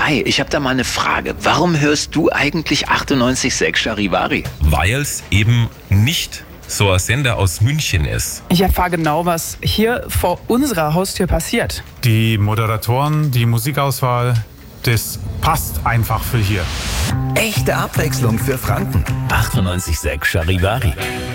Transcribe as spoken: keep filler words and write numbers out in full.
Hi, ich habe da mal eine Frage. Warum hörst du eigentlich achtundneunzig Komma sechs Charivari? Weil es eben nicht so ein Sender aus München ist. Ich erfahre genau, was hier vor unserer Haustür passiert. Die Moderatoren, die Musikauswahl, das passt einfach für hier. Echte Abwechslung für Franken. achtundneunzig Komma sechs Charivari.